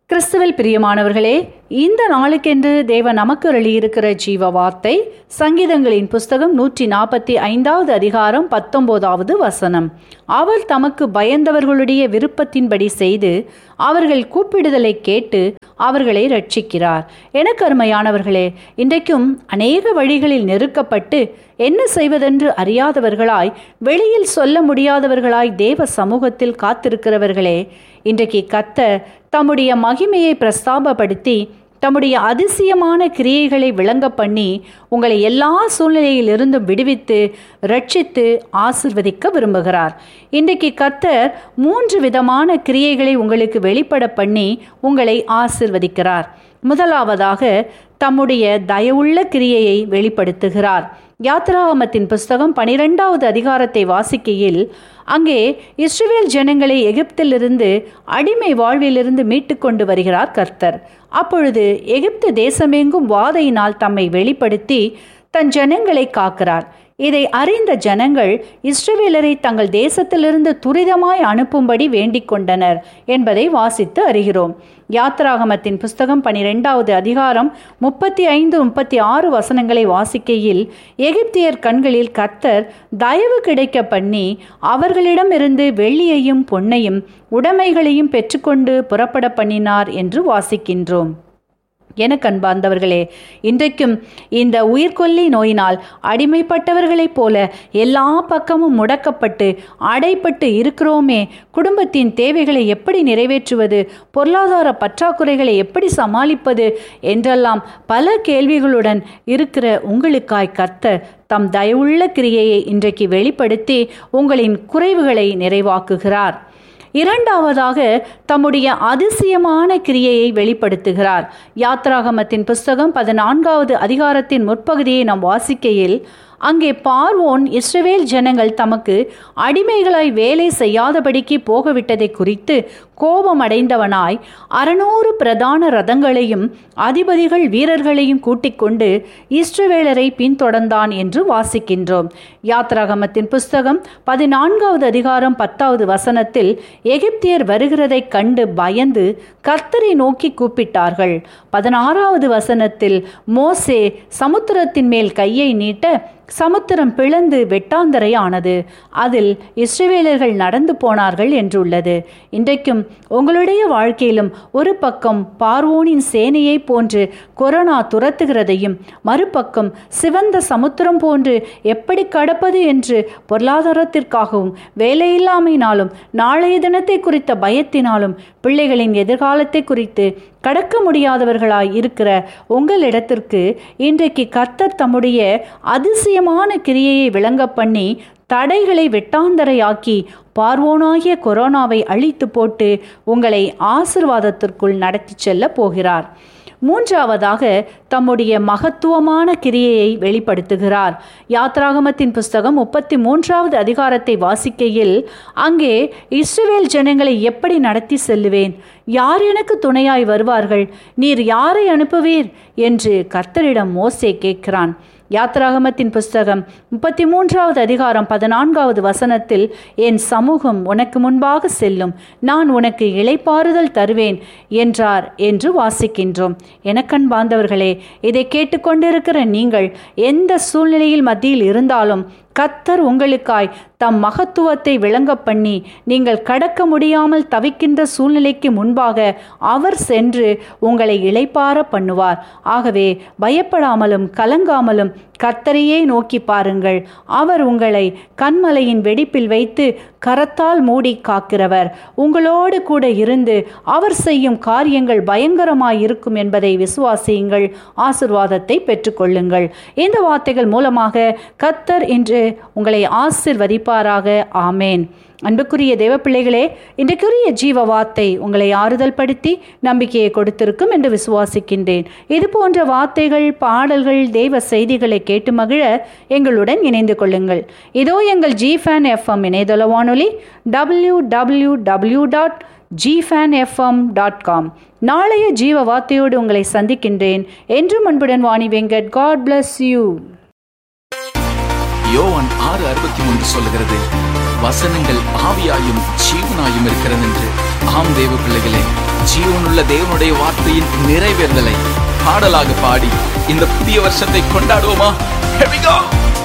கிறிஸ்துவில் பிரியமானவர்களே, இந்த நாளுக்கென்று தேவன் நமக்கு அருளியிருக்கிற ஜீவ வார்த்தை சங்கீதங்களின் புஸ்தகம் 145 அதிகாரம் 19 வசனம். அவர் தமக்கு பயந்தவர்களுடைய விருப்பத்தின்படி செய்து அவர்கள் கூப்பிடுதலை கேட்டு அவர்களை ரட்சிக்கிறார். எனக்கு அருமையானவர்களே, இன்றைக்கும் அநேக வழிகளில் நெருக்கப்பட்டு என்ன செய்வதென்று அறியாதவர்களாய், வெளியில் சொல்ல முடியாதவர்களாய் தேவ சமூகத்தில் காத்திருக்கிறவர்களே, இன்றைக்கு கர்த்தர் தம்முடைய மகிமையை பிரஸ்தாபப்படுத்தி தம்முடைய அதிசயமான கிரியைகளை விளங்க பண்ணி உங்களை எல்லா சூழ்நிலையிலிருந்தும் விடுவித்து ரட்சித்து ஆசிர்வதிக்க விரும்புகிறார். இன்றைக்கு கர்த்தர் 3 விதமான கிரியைகளை உங்களுக்கு வெளிப்பட பண்ணி உங்களை ஆசிர்வதிக்கிறார். முதலாவதாக தம்முடைய தயவுள்ள கிரியையை வெளிப்படுத்துகிறார். யாத்திராகமத்தின் புஸ்தகம் 12வது அதிகாரத்தை வாசிக்கையில் அங்கே இஸ்ரவேல் ஜனங்களை எகிப்திலிருந்து அடிமை வாழ்விலிருந்து மீட்டு கொண்டு வருகிறார் கர்த்தர். அப்பொழுது எகிப்து தேசமெங்கும் வாதையினால் தம்மை வெளிப்படுத்தி தன் ஜனங்களை காக்கிறார். இதை அறிந்த ஜனங்கள் இஸ்ரவேலரை தங்கள் தேசத்திலிருந்து துரிதமாய் அனுப்பும்படி வேண்டிக் கொண்டனர் என்பதை வாசித்து அறிகிறோம். யாத்திராகமத்தின் புஸ்தகம் 12வது அதிகாரம் 35-36 வசனங்களை வாசிக்கையில் எகிப்தியர் கண்களில் கர்த்தர் தயவு கிடைக்க பண்ணி அவர்களிடமிருந்து வெள்ளியையும் பொன்னையும் உடைமைகளையும் பெற்றுக்கொண்டு புறப்பட பண்ணினார் என்று வாசிக்கின்றோம். எனக்கு அன்பார்ந்தவர்களே, இன்றைக்கும் இந்த உயிர்கொல்லி நோயினால் அடிமைப்பட்டவர்களைப் போல எல்லா பக்கமும் முடக்கப்பட்டு அடைப்பட்டு இருக்கிறோமே. குடும்பத்தின் தேவைகளை எப்படி நிறைவேற்றுவது, பொருளாதார பற்றாக்குறைகளை எப்படி சமாளிப்பது என்றெல்லாம் பல கேள்விகளுடன் இருக்கிற உங்களுக்காய் கர்த்தர் தம் தயவுள்ள கிரியையை இன்றைக்கு வெளிப்படுத்தி உங்களின் குறைவுகளை நிறைவாக்குகிறார். இரண்டாவதாக தம்முடைய அதிசயமான கிரியையை வெளிப்படுத்துகிறார். யாத்திராகமத்தின் புஸ்தகம் 14வது அதிகாரத்தின் முற்பகுதியை நாம் வாசிக்கையில் அங்கே பார்வோன் இஸ்ரவேல் ஜனங்கள் தமக்கு அடிமைகளாய் வேலை செய்யாதபடிக்கு போகவிட்டதை குறித்து கோபம் அடைந்தவனாய் 600 பிரதான ரதங்களையும் அதிபதிகள் வீரர்களையும் கூட்டிக் கொண்டு இஸ்ரவேலரை பின்தொடர்ந்தான் என்று வாசிக்கின்றோம். யாத்திராகமத்தின் புஸ்தகம் 14வது அதிகாரம் 10வது வசனத்தில் எகிப்தியர் வருகிறதை கண்டு பயந்து கர்த்தரை நோக்கி கூப்பிட்டார்கள். 16வது வசனத்தில் மோசே சமுத்திரத்தின் மேல் கையை நீட்ட சமுத்திரம் பிளந்து வெட்டாந்தரை ஆனது, அதில் இஸ்ரவேலர்கள் நடந்து போனார்கள் என்றுள்ளது. இன்றைக்கும் உங்களுடைய வாழ்க்கையிலும் ஒரு பக்கம் பார்வோனின் சேனையை போன்று கொரோனா துரத்துகிறதையும், மறுபக்கம் சிவந்த சமுத்திரம் போன்று எப்படி கடப்பது என்று பொருளாதாரத்திற்காகவும் வேலையில்லாமையினாலும் நாளைய தினத்தை குறித்த பயத்தினாலும் பிள்ளைகளின் எதிர்காலத்தை குறித்து கடக்க முடியாதவர்களாய் இருக்கிற உங்களிடத்திற்கு இன்றைக்கு கர்த்தர் தம்முடைய அதிசயமான கிரியையை விளங்க பண்ணி தடைகளை வெட்டாந்தரையாக்கி பார்வோனாகிய கொரோனாவை அழித்து போட்டு உங்களை ஆசீர்வாதத்திற்குள் நடத்தி செல்ல போகிறார். மூன்றாவதாக தம்முடைய மகத்துவமான கிரியையை வெளிப்படுத்துகிறார். யாத்திராகமத்தின் புஸ்தகம் 33வது அதிகாரத்தை வாசிக்கையில் அங்கே இஸ்ரவேல் ஜனங்களை எப்படி நடத்தி செல்லுவேன், யார் எனக்கு துணையாய் வருவார்கள், நீர் யாரை அனுப்புவீர் என்று கர்த்தரிடம் மோசே கேட்கிறான். யாத்திராகமத்தின் புஸ்தகம் 33வது அதிகாரம் 14வது வசனத்தில் என் சமூகம் உனக்கு முன்பாக செல்லும், நான் உனக்கு இளைப்பாறுதல் தருவேன் என்றார் என்று வாசிக்கின்றோம். எனக்கன்பார்ந்தவர்களே, இதை கேட்டுக்கொண்டிருக்கிற நீங்கள் எந்த சூழ்நிலையில் மத்தியில் இருந்தாலும் கர்த்தர் உங்களுக்காய் தம் மகத்துவத்தை விளங்க பண்ணி நீங்கள் கடக்க முடியாமல் தவிக்கின்ற சூழ்நிலைக்கு முன்பாக அவர் சென்று உங்களை இளைப்பாற பண்ணுவார். ஆகவே பயப்படாமலும் கலங்காமலும் கர்த்தரையே நோக்கி பாருங்கள். அவர் உங்களை கன்மலையின் வெடிப்பில் வைத்து கரத்தால் மூடி காக்கிறவர். உங்களோடு கூட இருந்து அவர் செய்யும் காரியங்கள் பயங்கரமாய் இருக்கும் என்பதை விசுவாசியுங்கள். ஆசீர்வாதத்தை பெற்றுக்கொள்ளுங்கள். இந்த வார்த்தைகள் மூலமாக கர்த்தர் இன்று உங்களை ஆசீர்வதிப்பாராக. ஆமேன். அன்புக்குரிய தேவ பிள்ளைகளே, இன்றைக்குரிய ஜீவ வார்த்தை உங்களை ஆறுதல் படுத்தி நம்பிக்கையை கொடுத்திருக்கும் என்று விசுவாசிக்கின்றேன். இது போன்ற வார்த்தைகள், பாடல்கள், தெய்வ செய்திகளை கேட்டு மகிழ எங்களுடன் இணைந்து கொள்ளுங்கள். இதோ எங்கள் GFAN FM இணையதள வானொலி www.gfanfm.com. நாளைய ஜீவ வார்த்தையோடு உங்களை சந்திக்கின்றேன். என்றும் அன்புடன் Vani Venkat. God bless you. யோவான் 6:63 சொல்லுகிறது, வசனங்கள் ஆவியாயும் ஜீவனாயும் இருக்கிறது என்று. ஆம் தேவ பிள்ளைகளே, ஜீவனுள்ள தேவனுடைய வார்த்தையின் நிறைவேறுதலை பாடலாக பாடி இந்த புதிய வருஷத்தை கொண்டாடுவோமா? Here we go!